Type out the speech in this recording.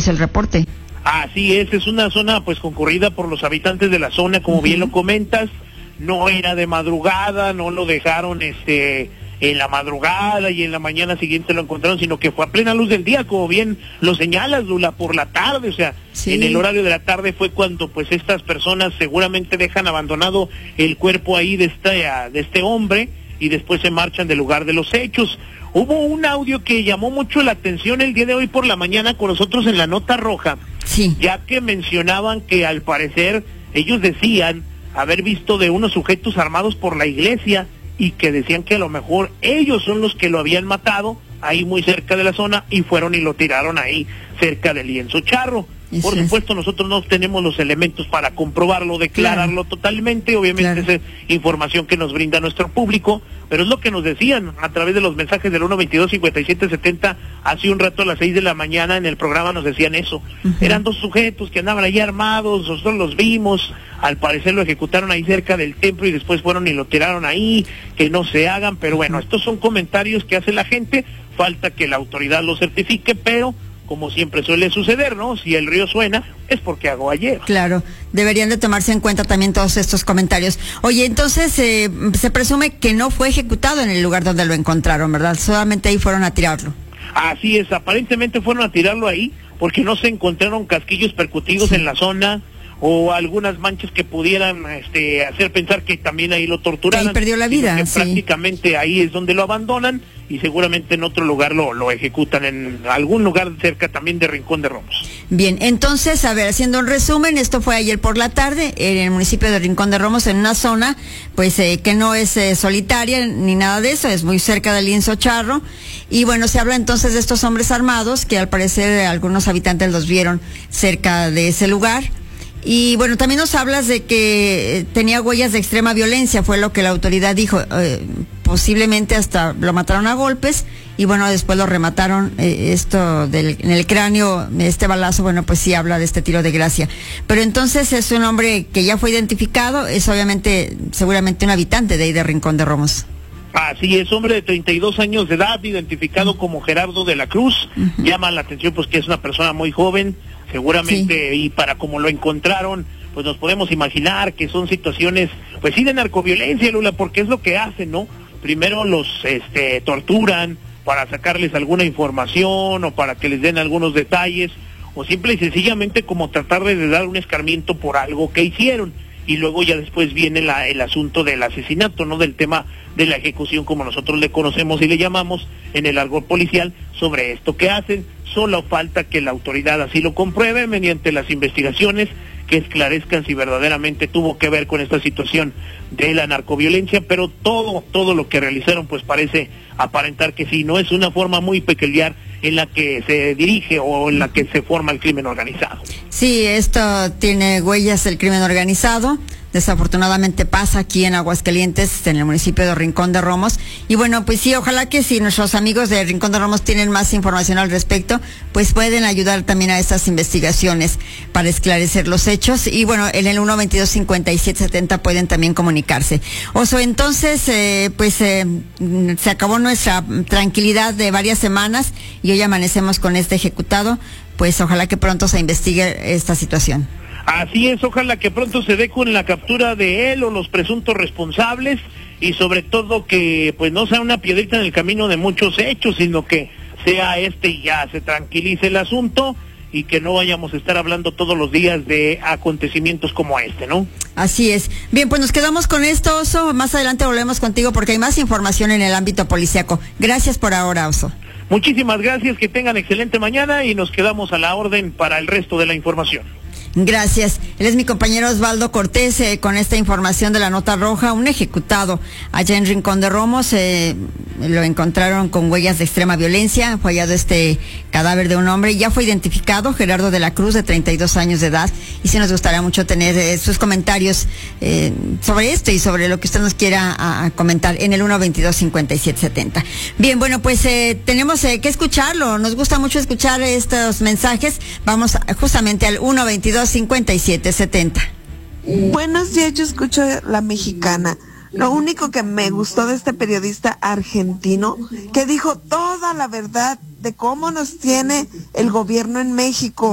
dice el reporte. Así es una zona pues concurrida por los habitantes de la zona, como bien lo comentas. No era de madrugada, no lo dejaron en la madrugada y en la mañana siguiente lo encontraron, sino que fue a plena luz del día, como bien lo señalas, Lula, por la tarde, o sea, sí. En el horario de la tarde fue cuando pues estas personas seguramente dejan abandonado el cuerpo ahí de este hombre y después se marchan del lugar de los hechos. Hubo un audio que llamó mucho la atención el día de hoy por la mañana con nosotros en la Nota Roja, sí. Ya que mencionaban que al parecer ellos decían haber visto de unos sujetos armados por la iglesia y que decían que a lo mejor ellos son los que lo habían matado ahí muy cerca de la zona y fueron y lo tiraron ahí cerca del lienzo charro. Por supuesto, nosotros no tenemos los elementos para comprobarlo, declararlo totalmente, obviamente es información que nos brinda nuestro público, pero es lo que nos decían a través de los mensajes del 122-5770, hace un rato a las 6 de la mañana en el programa nos decían eso. Eran dos sujetos que andaban ahí armados, nosotros los vimos, al parecer lo ejecutaron ahí cerca del templo y después fueron y lo tiraron ahí, que no se hagan, pero bueno, estos son comentarios que hace la gente, falta que la autoridad lo certifique, pero como siempre suele suceder, ¿no? Si el río suena, es porque hago ayer. Claro, deberían de tomarse en cuenta también todos estos comentarios. Oye, entonces se presume que no fue ejecutado en el lugar donde lo encontraron, ¿verdad? Solamente ahí fueron a tirarlo. Así es, aparentemente fueron a tirarlo ahí porque no se encontraron casquillos percutidos en la zona o algunas manchas que pudieran hacer pensar que también ahí lo torturaron. Ahí perdió la vida, que prácticamente ahí es donde lo abandonan y seguramente en otro lugar lo ejecutan, en algún lugar cerca también de Rincón de Romos. Bien, entonces, a ver, haciendo un resumen, esto fue ayer por la tarde en el municipio de Rincón de Romos, en una zona pues que no es solitaria ni nada de eso, es muy cerca del lienzo charro, y bueno, se habla entonces de estos hombres armados que al parecer algunos habitantes los vieron cerca de ese lugar. Y bueno, también nos hablas de que tenía huellas de extrema violencia, fue lo que la autoridad dijo, posiblemente hasta lo mataron a golpes y bueno, después lo remataron, en el cráneo, este balazo, bueno, pues sí habla de este tiro de gracia. Pero entonces es un hombre que ya fue identificado, es obviamente, seguramente un habitante de ahí de Rincón de Romos. Así es, hombre de 32 años de edad, identificado como Gerardo de la Cruz, llama la atención pues que es una persona muy joven, seguramente, y para como lo encontraron, pues nos podemos imaginar que son situaciones, pues sí, de narcoviolencia, Lula, porque es lo que hacen, ¿no? Primero los torturan para sacarles alguna información o para que les den algunos detalles, o simple y sencillamente como tratar de dar un escarmiento por algo que hicieron, y luego ya después viene el asunto del asesinato, ¿no? Del tema de la ejecución, como nosotros le conocemos y le llamamos en el argot policial, sobre esto que hacen. Solo falta que la autoridad así lo compruebe mediante las investigaciones que esclarezcan si verdaderamente tuvo que ver con esta situación de la narcoviolencia, pero todo lo que realizaron pues parece aparentar que sí, no es una forma muy peculiar en la que se dirige o en la que se forma el crimen organizado. Sí, esto tiene huellas del crimen organizado. Desafortunadamente pasa aquí en Aguascalientes, en el municipio de Rincón de Romos. Y bueno, pues sí, ojalá que si nuestros amigos de Rincón de Romos tienen más información al respecto, pues pueden ayudar también a estas investigaciones para esclarecer los hechos. Y bueno, en el 122-5770 pueden también comunicarse. Oso, entonces, se acabó nuestra tranquilidad de varias semanas y hoy amanecemos con este ejecutado. Pues ojalá que pronto se investigue esta situación. Así es, ojalá que pronto se dé con la captura de él o los presuntos responsables y sobre todo que pues no sea una piedrita en el camino de muchos hechos, sino que sea y ya se tranquilice el asunto y que no vayamos a estar hablando todos los días de acontecimientos como este, ¿no? Así es. Bien, pues nos quedamos con esto, Oso. Más adelante volvemos contigo porque hay más información en el ámbito policíaco. Gracias por ahora, Oso. Muchísimas gracias, que tengan excelente mañana y nos quedamos a la orden para el resto de la información. Gracias. Él es mi compañero Osvaldo Cortés con esta información de la Nota Roja. Un ejecutado allá en Rincón de Romos, lo encontraron con huellas de extrema violencia. Fue hallado este cadáver de un hombre. Ya fue identificado, Gerardo de la Cruz, de 32 años de edad. Y sí nos gustaría mucho tener sus comentarios sobre esto y sobre lo que usted nos quiera comentar en el 122-5770. Bien, bueno, pues tenemos que escucharlo. Nos gusta mucho escuchar estos mensajes. Vamos justamente al 122-5770. Buenos días, yo escucho La Mexicana. Lo único que me gustó de este periodista argentino, que dijo toda la verdad de cómo nos tiene el gobierno en México.